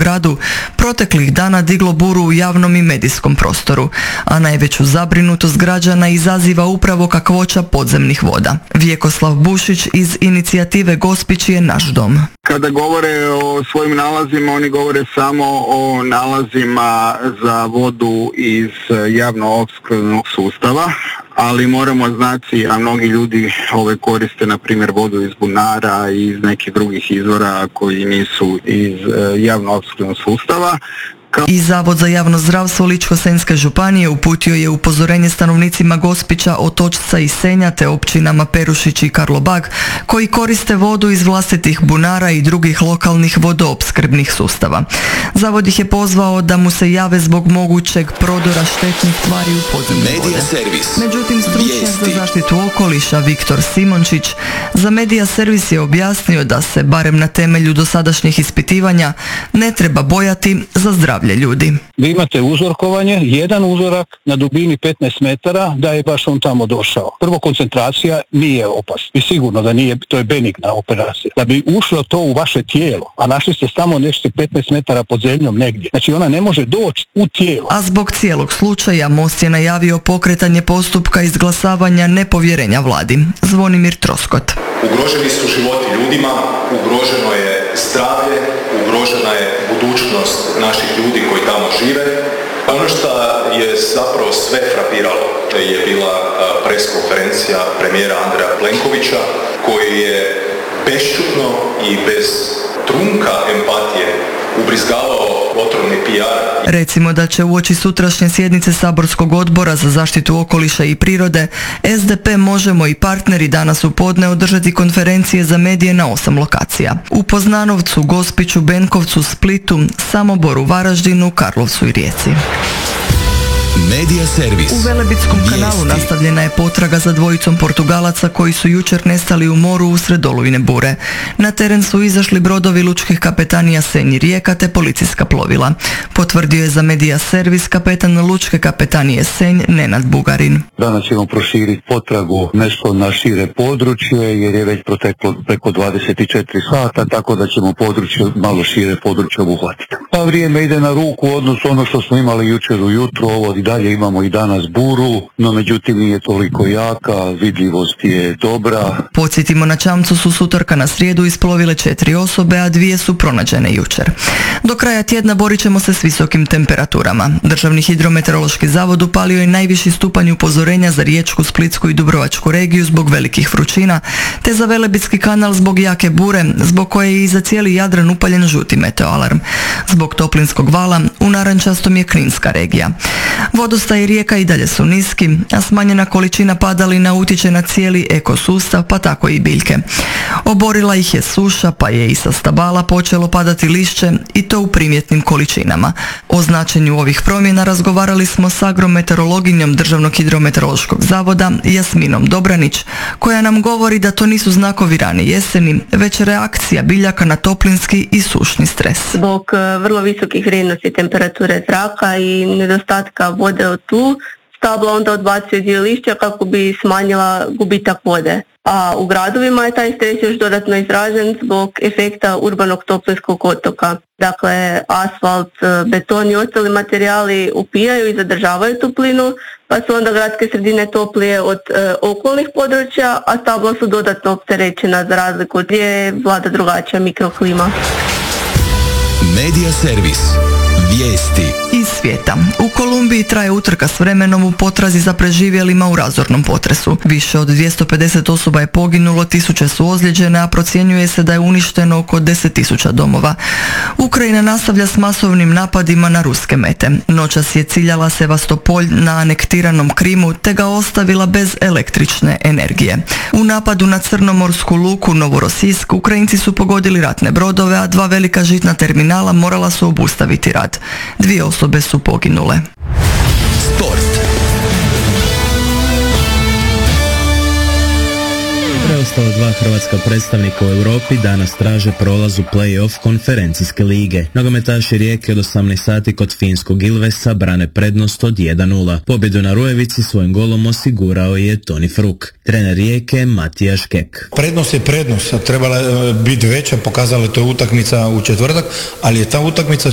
gradu proteklih dana diglo buru u javnom i medijskom prostoru, a najveću zabrinutost građana izaziva upravo kakvoća podzemnih voda. Vjekoslav Bušić iz inicijative Gospić je naš dom. Kada govore o svojim nalazima, oni govore samo o nalazima za vodu iz javno-opskrbnog sustava, ali moramo znati, a mnogi ljudi koriste na primjer vodu iz bunara i iz nekih drugih izvora koji nisu iz javno-opskrbnog sustava. I Zavod za javno zdravstvo Ličko-senjske županije uputio je upozorenje stanovnicima Gospića, Otočca i Senja te općinama Perušić i Karlobag koji koriste vodu iz vlastitih bunara i drugih lokalnih vodoopskrbnih sustava. Zavod ih je pozvao da mu se jave zbog mogućeg prodora štetnih tvari u podzemne vode. Međutim, stručnjak za zaštitu okoliša Viktor Simončić za Medija servis je objasnio da se, barem na temelju dosadašnjih ispitivanja, ne treba bojati za zdravlje ljudi. Vi imate uzorkovanje, jedan uzorak na dubini 15 metara da je baš on tamo došao. Prvo, koncentracija nije opasna i sigurno da nije, to je benigna operacija. Da bi ušlo to u vaše tijelo, a našli ste tamo nešto 15 metara pod zemljom negdje, znači ona ne može doći u tijelo. A zbog cijelog slučaja Most je najavio pokretanje postupka izglasavanja nepovjerenja vladi. Zvonimir Troskot. Ugroženi su životi ljudima, ugroženo je zdravlje, ugrožena je budućnost naših ljudi koji tamo žive. Ono što je zapravo sve frapiralo je bila preskonferencija premijera Andreja Plenkovića koji je bešćutno i bez trunka empatije ubrizgavao otrovni PR. Recimo da će uoči sutrašnje sjednice saborskog odbora za zaštitu okoliša i prirode SDP, Možemo i partneri danas u podne održati konferencije za medije na 8 lokacija. U Poznanovcu, Gospiću, Benkovcu, Splitu, Samoboru, Varaždinu, Karlovcu i Rijeci. Medija servis. U Velebitskom kanalu nastavljena je potraga za dvojicom Portugalaca koji su jučer nestali u moru usred olujne bure. Na teren su izašli brodovi lučkih kapetanija Senj i Rijeka te policijska plovila. Potvrdio je za Medija servis kapetan lučke kapetanije Senj Nenad Bugarin. Danas ćemo proširiti potragu nešto na šire područje jer je već proteklo preko 24 sata, tako da ćemo područje, malo šire područje obuhvatiti. Pa vrijeme ide na ruku odnosno ono što smo imali jučer ujutro, ovo i dalje imamo i danas buru, no međutim nije toliko jaka, vidljivost je dobra. Podsjetimo, na čamcu su s utorka na srijedu isplovile 4 osobe, a 2 su pronađene jučer. Do kraja tjedna borit ćemo se s visokim temperaturama. Državni hidrometeorološki zavod upalio je najviši stupanj upozorenja za Riječku, Splitsku i Dubrovačku regiju zbog velikih vrućina, te za Velebitski kanal zbog jake bure, zbog koje je i za cijeli Jadran upaljen žuti meteoalarm. Zbog toplinskog vala u narančastom je Kninska regija. Vodostaj rijeka i dalje su niski, a smanjena količina padalina utječe na cijeli ekosustav, pa tako i biljke. Oborila ih je suša, pa je i sa stabala počelo padati lišće i to u primjetnim količinama. O značenju ovih promjena razgovarali smo s agrometeorologinjom Državnog hidrometeorološkog zavoda Jasminom Dobranić, koja nam govori da to nisu znakovi rane jeseni, već reakcija biljaka na toplinski i sušni stres. Zbog vrlo visokih vrijednosti temperature zraka i nedostatka vode od tlu, stabla onda odbacuje dio lišća kako bi smanjila gubitak vode. A u gradovima je taj stres još dodatno izražen zbog efekta urbanog toplinskog otoka. Dakle, asfalt, beton i ostali materijali upijaju i zadržavaju toplinu, pa su onda gradske sredine toplije od okolnih područja, a stabla su dodatno opterećena za razliku gdje vlada drugačija mikroklima. Medija servis. Vijesti iz svijeta. U Kolumbiji traje utrka s vremenom u potrazi za preživjelima u razornom potresu. Više od 250 osoba je poginulo, tisuće su ozlijeđene, a procjenjuje se da je uništeno oko 10.000 domova. Ukrajina nastavlja s masovnim napadima na ruske mete. Noćas je ciljala Sevastopolj na anektiranom Krimu te ga ostavila bez električne energije. U napadu na crnomorsku luku Novorosijsk Ukrajinci su pogodili ratne brodove, a 2 velika žitna terminala morala su obustaviti rad. 2 osobe su poginule. Sport. Preostala 2 hrvatska predstavnika u Europi danas traže prolaz u play-off konferencijske lige. Nogometaši Rijeke od 18 sati kod finskog Ilvesa brane prednost od 1:0. Pobjedu na Rujevici svojim golom osigurao je Toni Fruk. Trener Rijeke Matija Škek. Prednost je prednost, trebala biti veća, pokazala je to utakmica u četvrtak, ali je ta utakmica